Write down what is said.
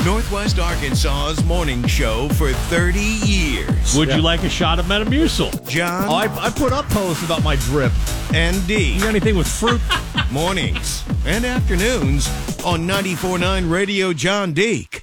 Northwest Arkansas's morning show for 30 years. Would you like a shot of Metamucil? John Oh, I put up posts about my drip. and D. You got anything with fruit? Mornings and afternoons on 94.9 Radio John Deek.